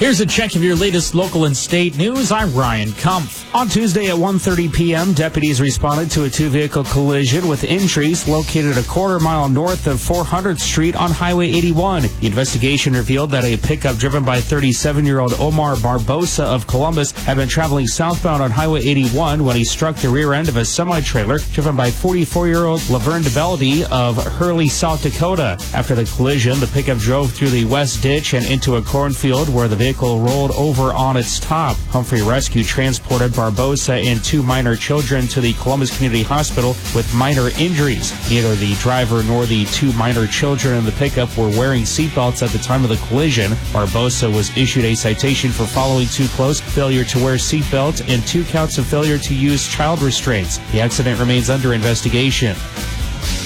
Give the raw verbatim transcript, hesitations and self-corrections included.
Here's a check of your latest local and state news. I'm Ryan Kumpf. On Tuesday at one thirty p.m., deputies responded to a two-vehicle collision with injuries located a quarter mile north of four hundredth Street on Highway eighty-one. The investigation revealed that a pickup driven by thirty-seven-year-old Omar Barbosa of Columbus had been traveling southbound on Highway eighty-one when he struck the rear end of a semi-trailer driven by forty-four-year-old Laverne DeBellady of Hurley, South Dakota. After the collision, the pickup drove through the west ditch and into a cornfield where the vehicle rolled over on its top. Humphrey Rescue transported Barbosa and two minor children to the Columbus Community Hospital with minor injuries. Neither the driver nor the two minor children in the pickup were wearing seatbelts at the time of the collision. Barbosa was issued a citation for following too close, failure to wear seatbelts, and two counts of failure to use child restraints. The accident remains under investigation.